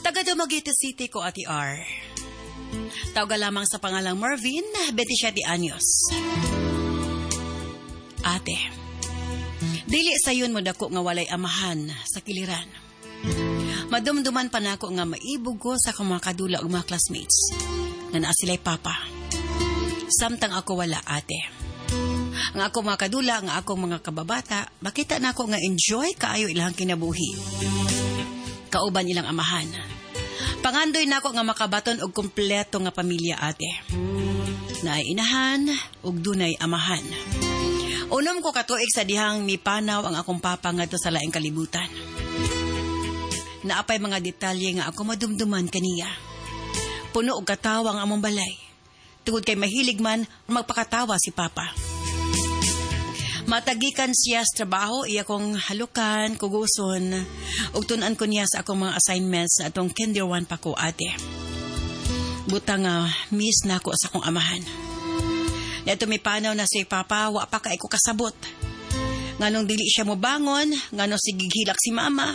Taga Dumaguete City ko, Ate R. Tawag lamang sa pangalang Marvin, 27 anyos. Ate, dili sayon mo dako nga walay amahan sa kiliran. Madumduman pa nako nga maibog ko sa akong mga kadula o mga classmates nga naa sila'y papa. Samtang ako wala, ate. Nga ako mga kadula, nga ako mga kababata, makita nako nga enjoy kaayo ilang kinabuhi. Kauban ilang amahan. Pangandoy nako nga makabaton og kumpleto nga pamilya, ate. Naay inahan ug dunay amahan. Unom ko katuig sa dihang mipanaw ang akong papa ngadto sa laing kalibutan. Naapay mga detalye nga ako madumduman kaniya. Puno og katawa ang among balay. Tungod kay mahilig man magpakatawa si papa. Matagikan siya sa trabaho, iya kong halukan, kuguson, ug tun-an ko niya sa akong mga assignments na atong kinder 1 pa ko, ate. Butang miss na ako sa akong amahan. Neto may panaw na si papa, wa pa kay ko kasabot. Nganong dili siya mo bangon, nganong sigighilak si mama.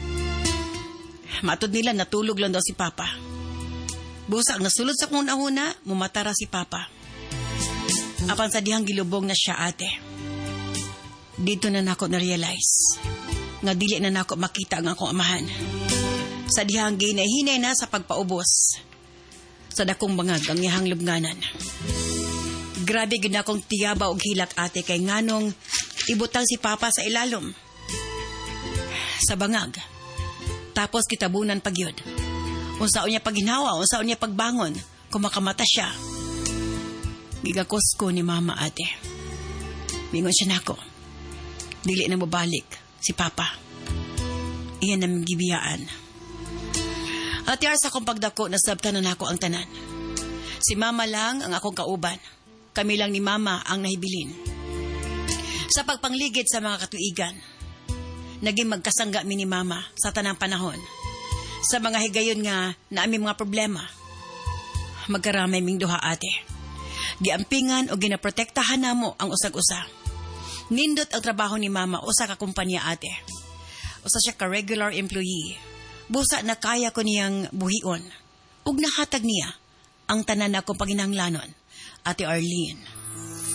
Matod nila natulog lang daw si papa. Busa ang nasulod sa kong una, mumatara si papa. Apan sa dihang gilubong na siya, ate. Dito na nako na-realize nga dili na nako makita ang akong amahan. Sa dihang ginay-hinay na sa pagpaubos sa dakong bangag ang iyahang lubnganan. Grabe gid akong tiyaba og hilak, ate, kay nganong ibutang si papa sa ilalom sa bangag. Tapos kitabunan pagyod. Unsaon niya paghinhawa, unsaon niya pagbangon, kung makamata siya. Gigakos ko ni mama, ate. Mingon siya nako. Dili na mabalik si papa. Iyan naming gibiyaan. Ate ar sa akong pagdako, nasabtanan ako ang tanan. Si mama lang ang akong kauban. Kami lang ni mama ang nahibilin. Sa pagpangligid sa mga katuigan, naging magkasangga mi ni mama sa tanang panahon. Sa mga higayon nga na aming mga problema, magkaramay ming duha, ate. Giampingan o ginaprotektahan namo ang usag-usa. Nindot ang trabaho ni mama usa ka kumpanya, ate. Usa siya ka regular employee. Busa na kaya ko niyang buhion. Ug nahatag niya ang tanan akong paginahanglanon, Ate Arlene.